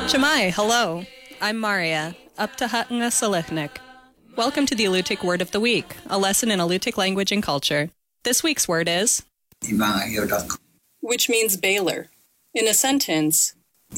Shemai, hello. I'm Maria, Uptahatna Salihnik. Welcome to the Alutiiq Word of the Week, a lesson in Alutiiq language and culture. This week's word is, which means bailer. In a sentence,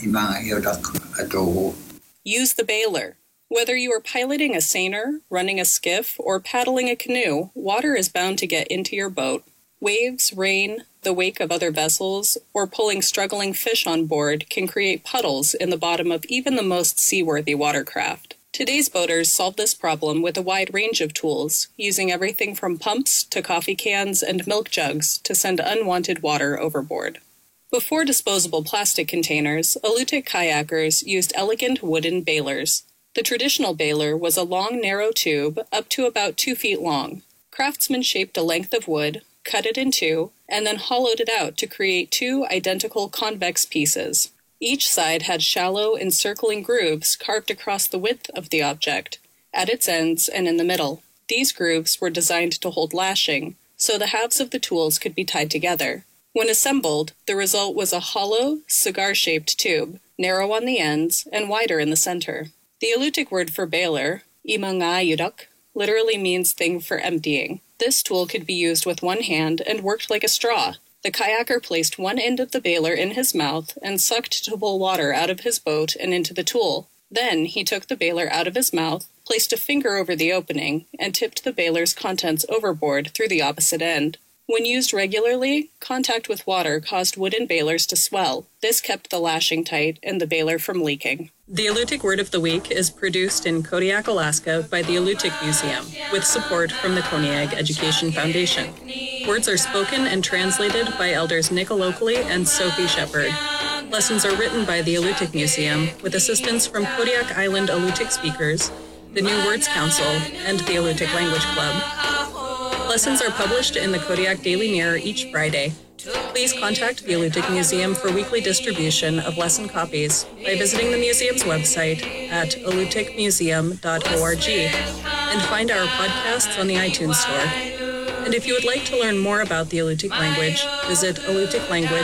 use the bailer. Whether you are piloting a seiner, running a skiff, or paddling a canoe, water is bound to get into your boat. Waves, rain, the wake of other vessels, or pulling struggling fish on board can create puddles in the bottom of even the most seaworthy watercraft. Today's boaters solve this problem with a wide range of tools, using everything from pumps to coffee cans and milk jugs to send unwanted water overboard. Before disposable plastic containers, Alutiiq kayakers used elegant wooden bailers. The traditional bailer was a long, narrow tube up to about 2 feet long. Craftsmen shaped a length of wood, cut it in two, and then hollowed it out to create two identical convex pieces. Each side had shallow, encircling grooves carved across the width of the object, at its ends and in the middle. These grooves were designed to hold lashing, so the halves of the tools could be tied together. When assembled, the result was a hollow, cigar-shaped tube, narrow on the ends and wider in the center. The Alutiiq word for bailer, imangayudak, literally means thing for emptying. This tool could be used with one hand and worked like a straw. The kayaker placed one end of the bailer in his mouth and sucked to pull water out of his boat and into the tool. Then he took the bailer out of his mouth, placed a finger over the opening, and tipped the bailer's contents overboard through the opposite end. When used regularly, contact with water caused wooden bailers to swell. This kept the lashing tight and the bailer from leaking. The Alutiiq Word of the Week is produced in Kodiak, Alaska by the Alutiiq Museum, with support from the Koniag Education Foundation. Words are spoken and translated by elders Nicola Oakley and Sophie Shepard. Lessons are written by the Alutiiq Museum, with assistance from Kodiak Island Alutiiq speakers, the New Words Council, and the Alutiiq Language Club. Lessons are published in the Kodiak Daily Mirror each Friday. Please contact the Alutiiq Museum for weekly distribution of lesson copies by visiting the museum's website at alutiiqmuseum.org and find our podcasts on the iTunes Store. And if you would like to learn more about the Alutiiq language, visit alutiiqlanguage.org.